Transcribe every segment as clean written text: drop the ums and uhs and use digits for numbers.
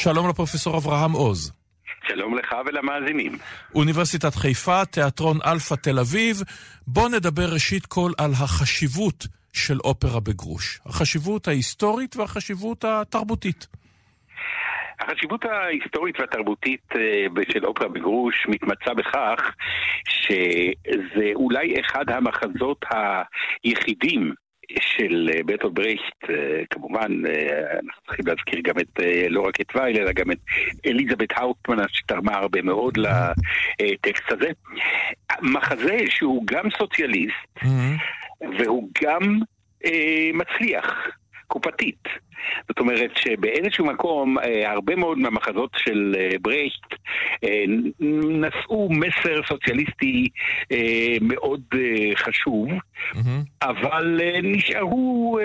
שלום לפרופסור אברהם עוז. שלום לך ולמאזינים. אוניברסיטת חיפה, תיאטרון אלפא תל אביב. בוא נדבר ראשית כל על החשיבות של אופרה בגרוש. החשיבות ההיסטורית והחשיבות התרבותית. החשיבות ההיסטורית והתרבותית של אופרה בגרוש מתמצא בכך שזה אולי אחד המחזות היחידים של ברטולט ברכט. כמובן אנחנו צריכים להזכיר גם לא רק את וייל אלא גם את אליזבת האופטמן שתרמה הרבה מאוד לטקסט הזה. מחזה שהוא גם סוציאליסט והוא גם מצליח קופתית. זאת אומרת שבאיזשהו מקום הרבה מאוד מהמחזות של ברכט נשאו מסר סוציאליסטי מאוד חשוב, אבל נשארו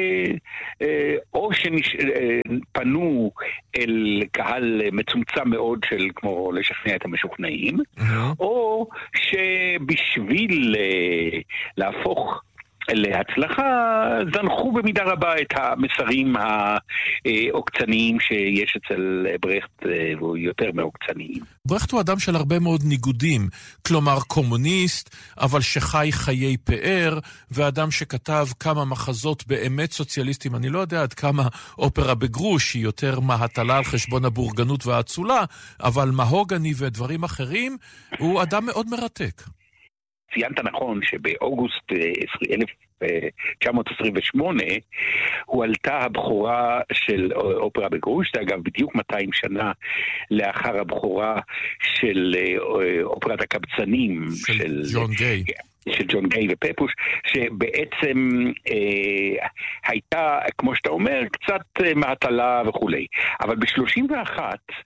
או שפנו אל קהל מצומצם מאוד של כמו לשכנע את המשוכנעים, או שבשביל להפוך להצלחה זנחו במידה רבה את המסרים העוקצניים שיש אצל ברכט, והוא יותר מעוקצניים. ברכט הוא אדם של הרבה מאוד ניגודים, כלומר קומוניסט, אבל שחי חיי פאר, ואדם שכתב כמה מחזות באמת סוציאליסטים. אני לא יודע עד כמה אופרה בגרוש היא יותר מהטלה על חשבון הבורגנות והאצולה, אבל מהוגני ודברים אחרים, הוא אדם מאוד מרתק. ציינת נכון שבאוגוסט 1928 הוא עלתה הבכורה של אופרה בגרוש, זה אגב בדיוק 200 שנה לאחר הבכורה של אופרת הקבצנים של ג'ון גיי. של ג'ון גיי ופפוש, שבעצם הייתה, כמו שאתה אומר, קצת מעטלה וכולי. אבל ב-31,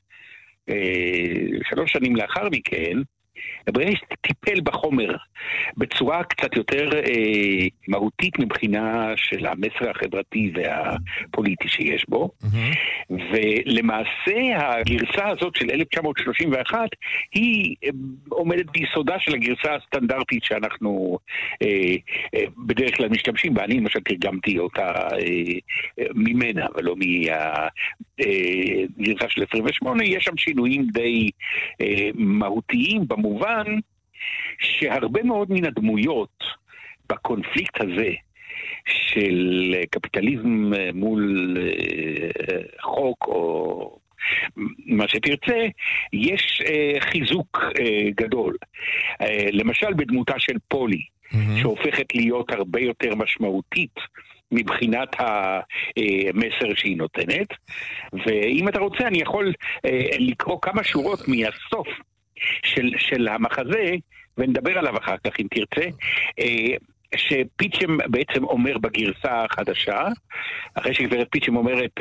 3 שנים לאחר מכן, ברכט טיפל בחומר בצורה קצת יותר מהותית מבחינה של המסר החברתי והפוליטי שיש בו, ולמעשה הגרסה הזאת של 1931 היא עומדת ביסודה של הגרסה הסטנדרטית שאנחנו בדרך כלל משתמשים בה. אני למשל תרגמתי אותה ממנה ולא מהגרסה של 28. יש שם שינויים די מהותיים במובן שהרבה מאוד מן הדמויות בקונפליקט הזה של קפיטליזם מול חוק או מה שתרצה, יש חיזוק גדול. למשל בדמותה של פולי, שהופכת להיות הרבה יותר משמעותית מבחינת המסר שהיא נותנת. ואם אתה רוצה אני יכול לקרוא כמה שורות מהסוף של המחזה, ונדבר עליו אחר כך אם תרצה, שפיצ'ם בעצם אומר בגרסה החדשה, אחרי שגברת פיצ'ם אומרת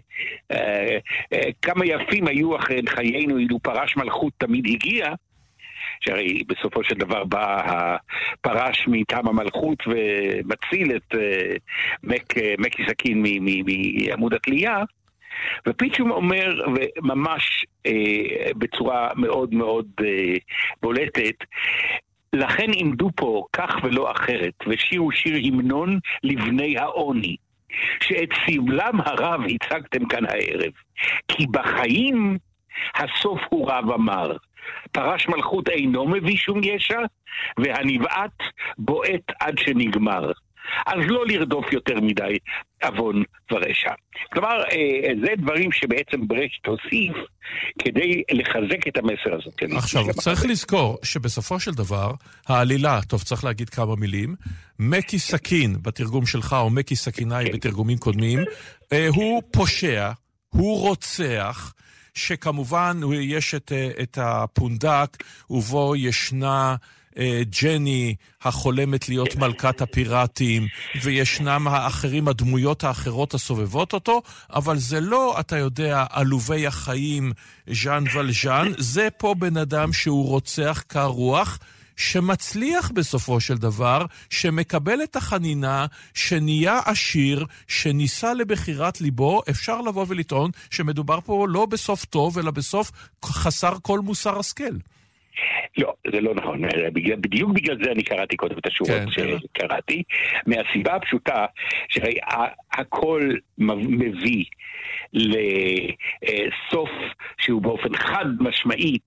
כמה יפים היו אחרי חיינו אילו פרש מלכות תמיד הגיע, שהרי בסופו של דבר בא הפרש מטעם המלכות ומציל את מקי סכין מעמוד התלייה, ופיצ'ם אומר, וממש בצורה מאוד מאוד בולטת, לכן עמדו פה כך ולא אחרת, ושירו שיר המנון לבני העוני, שאת סבלם הרב הצגתם כאן הערב, כי בחיים הסוף הוא רב אמר, פרש מלכות אינו מביא שום ישע, והנבעט בועט עד שנגמר. אז לא לרדוף יותר מדי אבון ורשע. כלומר, זה דברים שבעצם ברכט הוסיף כדי לחזק את המסר הזה. עכשיו, צריך לזכור שבסופו של דבר, העלילה, טוב, צריך להגיד כמה מילים, מקי סכין בתרגום שלך, או מקי סכינאי בתרגומים קודמים, הוא פושע, הוא רוצח, שכמובן יש את הפונדק, ובו ישנה ג'ני החולמת להיות מלכת הפיראטים, וישנם האחרים, הדמויות האחרות הסובבות אותו, אבל זה לא, אתה יודע, עלובי החיים ז'אן ולז'אן, זה פה בן אדם שהוא רוצח כרוח, שמצליח בסופו של דבר, שמקבל את החנינה, שנהיה עשיר, שניסה לבחירת ליבו. אפשר לבוא ולטעון שמדובר פה לא בסוף טוב, אלא בסוף חסר כל מוסר השכל. לא, זה לא נכון. בדיוק בגלל זה אני קראתי קודם את השורות שקראתי, מהסיבה הפשוטה שהכל מביא לסוף שהוא באופן חד משמעית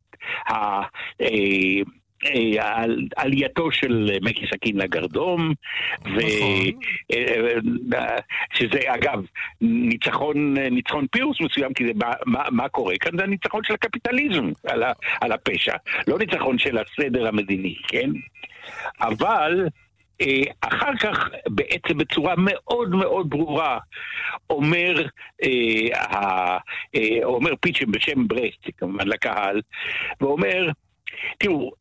עלייתו של מקי סכין לגרדום, שזה אגב ניצחון פירוס מסוים, כי זה מה קורה כאן, זה הניצחון של הקפיטליזם על הפשע, לא ניצחון של הסדר המדיני, כן? אבל אחר כך בעצם בצורה מאוד מאוד ברורה אומר פיטשם בשם ברסט כמובן לקהל, ואומר תראו,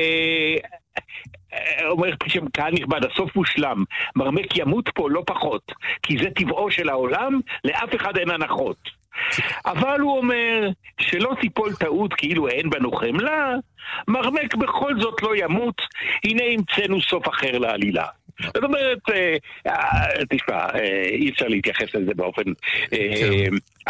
אומר פיטשם, קהל נכבד, הסוף מושלם, מרמק ימות פה לא פחות, כי זה טבעו של העולם, לאף אחד אין הנחות. אבל הוא אומר שלא תיפול טעות כאילו אין בנו חמלה, מרמק בכל זאת לא ימות, הנה המצאנו סוף אחר לעלילה. זאת אומרת, תשמע, אי אפשר להתייחס לזה באופן